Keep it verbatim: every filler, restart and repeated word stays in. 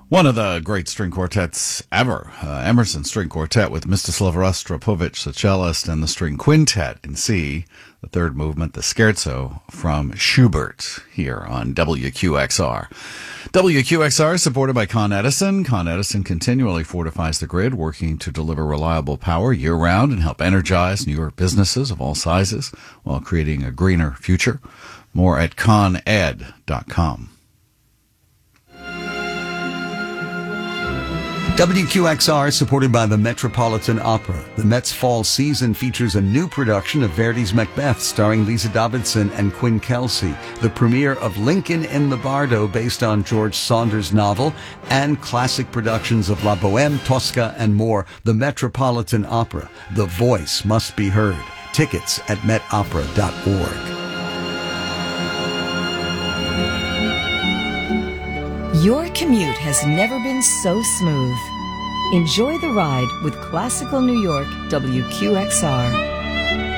One of the great string quartets ever, uh, Emerson String Quartet with Mstislav Rostropovich, the cellist, and the String Quintet in C, the third movement, the Scherzo from Schubert, here on W Q X R. W Q X R is supported by Con Edison. Con Edison continually fortifies the grid, working to deliver reliable power year-round and help energize New York businesses of all sizes while creating a greener future. More at con ed dot com. W Q X R is supported by the Metropolitan Opera. The Met's fall season features a new production of Verdi's Macbeth starring Lisa Davidson and Quinn Kelsey, the premiere of Lincoln in the Bardo based on George Saunders' novel, and classic productions of La Bohème, Tosca, and more. The Metropolitan Opera. The voice must be heard. Tickets at met opera dot org. Your commute has never been so smooth. Enjoy the ride with Classical New York W Q X R.